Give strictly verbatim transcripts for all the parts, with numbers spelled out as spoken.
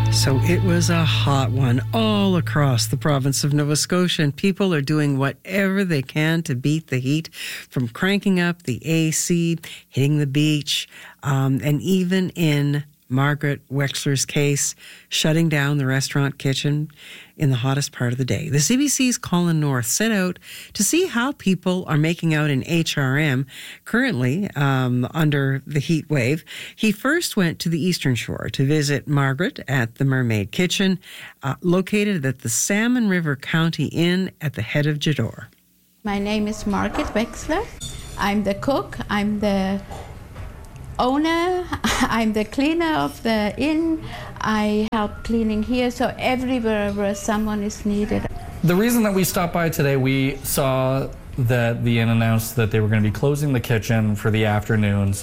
So it was a hot one all across the province of Nova Scotia, and people are doing whatever they can to beat the heat, from cranking up the A C, hitting the beach, um, and even in Margaret Wexler's case, shutting down the restaurant kitchen in the hottest part of the day. The C B C's Colin North set out to see how people are making out in H R M currently um, under the heat wave. He first went to the Eastern Shore to visit Margaret at the Mermaid Kitchen, uh, located at the Salmon River County Inn at the head of Jeddore. My name is Margaret Wexler. I'm the cook. I'm the owner. I'm the cleaner of the inn. I help cleaning here, so everywhere where someone is needed. The reason that we stopped by today, we saw that the inn announced that they were going to be closing the kitchen for the afternoons.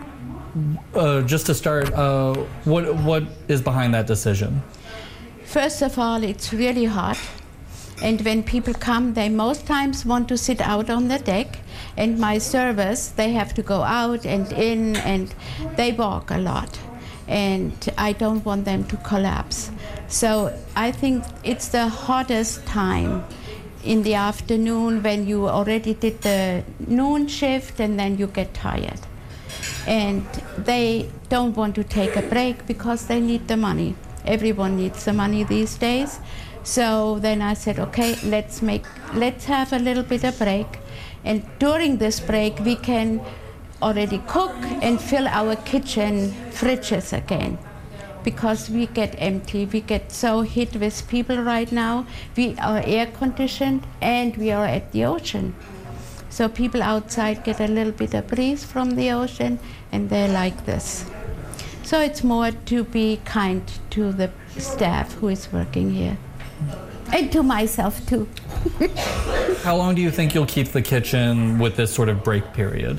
Uh, just to start, uh, what what is behind that decision? First of all, it's really hot. And when people come, they most times want to sit out on the deck. And my servers, they have to go out and in, and they walk a lot. And I don't want them to collapse. So I think it's the hottest time in the afternoon when you already did the noon shift and then you get tired. And they don't want to take a break because they need the money. Everyone needs the money these days. So then I said, okay, let's make, let's have a little bit of break. And during this break, we can already cook and fill our kitchen fridges again. Because we get empty, we get so hit with people right now. We are air conditioned and we are at the ocean. So people outside get a little bit of breeze from the ocean and they like this. So it's more to be kind to the staff who is working here. And to myself too. How long do you think you'll keep the kitchen with this sort of break period?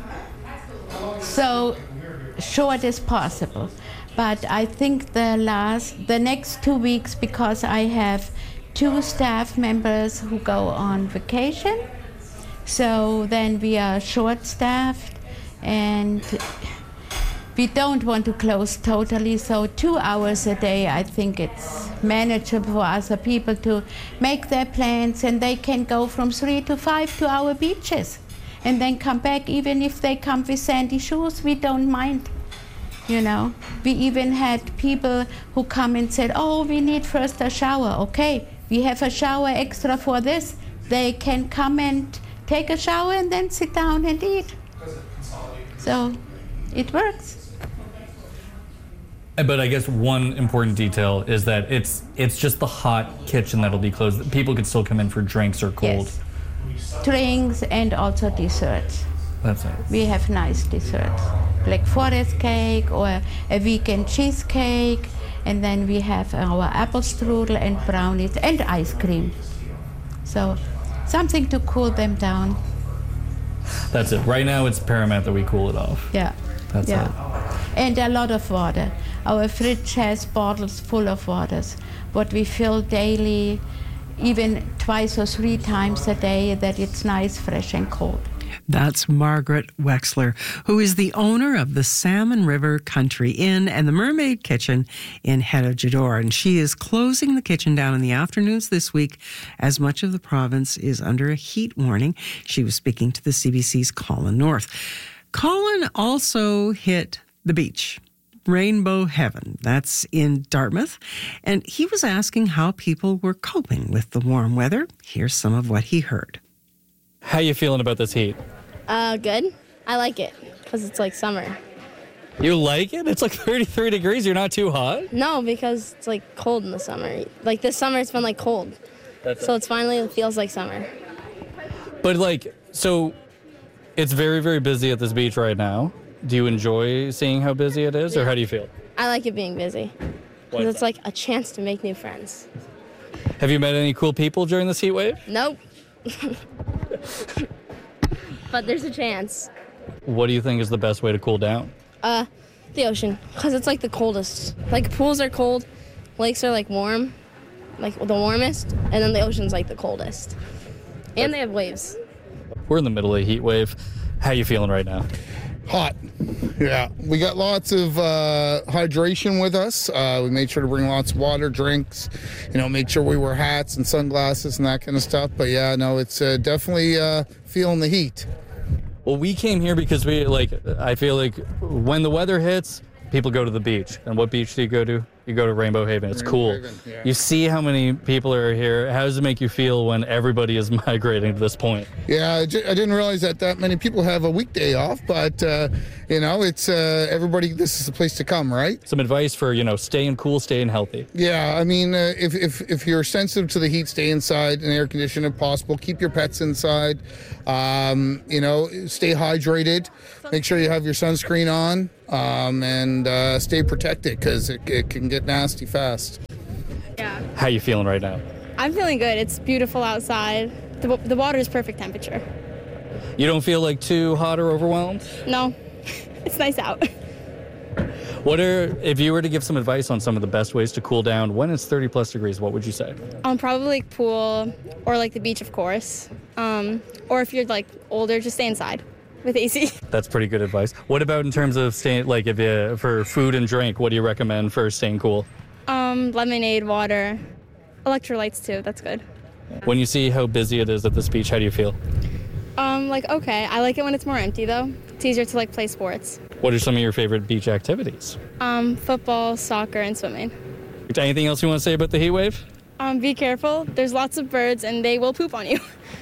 So short as possible. But I think the last, the next two weeks, because I have two staff members who go on vacation. So then we are short-staffed and we don't want to close totally, so two hours a day, I think it's manageable for other people to make their plans, and they can go from three to five to our beaches and then come back. Even if they come with sandy shoes, we don't mind, you know. We even had people who come and said, oh, we need first a shower. Okay, we have a shower extra for this. They can come and take a shower and then sit down and eat. So it works. But I guess one important detail is that it's it's just the hot kitchen that'll be closed. People could still come in for drinks or cold. Yes. Drinks and also desserts. That's it. We have nice desserts. Black Forest cake or a vegan cheesecake. And then we have our apple strudel and brownies and ice cream. So something to cool them down. That's it. Right now it's paramount that we cool it off. Yeah. That's yeah. it. And a lot of water. Our fridge has bottles full of waters, what we fill daily, even twice or three times a day, that it's nice, fresh and cold. That's Margaret Wexler, who is the owner of the Salmon River Country Inn and the Mermaid Kitchen in Head of Jeddore. And she is closing the kitchen down in the afternoons this week as much of the province is under a heat warning. She was speaking to the C B C's Colin North. Colin also hit the beach. Rainbow Heaven, that's in Dartmouth. And he was asking how people were coping with the warm weather. Here's some of what he heard. How you feeling about this heat? Uh, good. I like it because it's like summer. You like it? It's like thirty-three degrees. You're not too hot? No, because it's like cold in the summer. Like this summer, it's been like cold. That's so it. it's finally, it feels like summer. But like, so it's very, very busy at this beach right now. Do you enjoy seeing how busy it is, or how do you feel? I like it being busy because it's like a chance to make new friends. Have you met any cool people during this heat wave? Nope. But there's a chance. What do you think is the best way to cool down? Uh, the ocean, because it's like the coldest. Like pools are cold, lakes are like warm, like the warmest, and then the ocean's like the coldest. And they have waves. We're in the middle of a heat wave. How you feeling right now? Hot. Yeah. We got lots of uh, hydration with us. Uh, we made sure to bring lots of water, drinks, you know, make sure we wear hats and sunglasses and that kind of stuff. But yeah, no, it's uh, definitely uh, feeling the heat. Well, we came here because we, like, I feel like when the weather hits, people go to the beach. And what beach do you go to? You go to Rainbow Haven. It's Rainbow cool. Haven, yeah. You see how many people are here. How does it make you feel when everybody is migrating to this point? Yeah, I, j- I didn't realize that that many people have a weekday off, but, uh, you know, it's uh, everybody, this is the place to come, right? Some advice for, you know, staying cool, staying healthy. Yeah, I mean, uh, if, if, if you're sensitive to the heat, stay inside and air condition if possible. Keep your pets inside. Um, you know, stay hydrated. Make sure you have your sunscreen on um, and uh, stay protected because it, it can get nasty fast. Yeah. How you feeling right now? I'm feeling good. It's beautiful outside. The, the water is perfect temperature. You don't feel like too hot or overwhelmed? No, it's nice out. What are, if you were to give some advice on some of the best ways to cool down when it's thirty plus degrees, what would you say? Um, probably like pool or like the beach, of course. Um, or if you're like older, just stay inside with A C. That's pretty good advice. What about in terms of staying, like if you, for food and drink, what do you recommend for staying cool? Um, lemonade, water, electrolytes too. That's good. When you see how busy it is at this beach, how do you feel? Um, like okay, I like it when it's more empty though. It's easier to like play sports. What are some of your favorite beach activities? Um, football, soccer, and swimming. Anything else you want to say about the heat wave? Um, be careful. There's lots of birds and they will poop on you.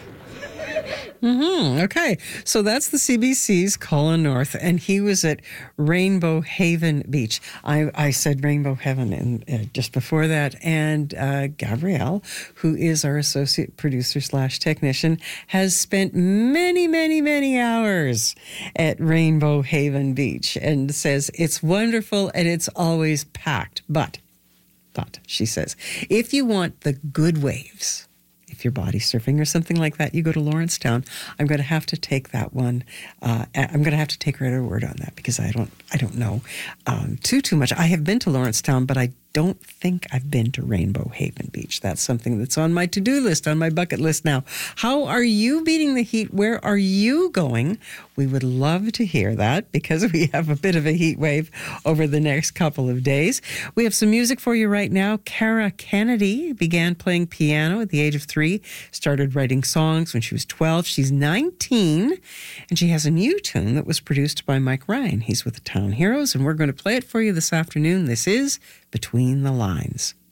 Mm-hmm. Okay. So that's the C B C's Colin North, and he was at Rainbow Haven Beach. I, I said Rainbow Haven in, uh, just before that. And uh, Gabrielle, who is our associate producer slash technician, has spent many, many, many hours at Rainbow Haven Beach and says it's wonderful and it's always packed. But, but, she says, if you want the good waves, if you're body surfing or something like that, you go to Lawrencetown. I'm going to have to take that one. Uh, I'm going to have to take her at her word on that because I don't, I don't know um, too too much. I have been to Lawrencetown, but I don't think I've been to Rainbow Haven Beach. That's something that's on my to-do list, on my bucket list now. How are you beating the heat? Where are you going? We would love to hear that because we have a bit of a heat wave over the next couple of days. We have some music for you right now. Cara Kennedy began playing piano at the age of three, started writing songs when she was twelve. She's nineteen, and she has a new tune that was produced by Mike Ryan. He's with the Town Heroes, and we're going to play it for you this afternoon. This is Between the Lines.